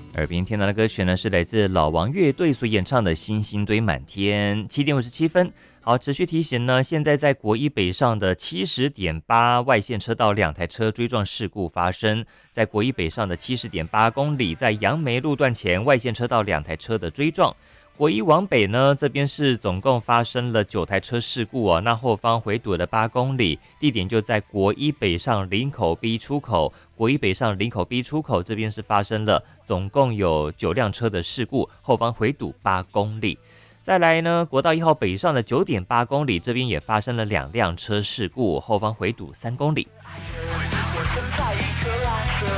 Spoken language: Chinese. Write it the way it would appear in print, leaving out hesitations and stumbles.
耳边听到的歌曲呢，是来自老王乐队所演唱的《星星堆满天》。7:57。好，持续提醒呢，现在在国一北上的70.8外线车道2台车追撞事故发生，在国一北上的70.8公里，在杨梅路段前外线车道2台车的追撞。国一往北呢，这边是总共发生了9台车事故哦，那后方回堵了8公里，地点就在国一北上林口 B 出口。国一北上林口 B 出口这边是发生了总共有9辆车的事故，后方回堵8公里。再来呢，国道1号北上的9.8公里，这边也发生了2辆车事故，后方回堵3公里。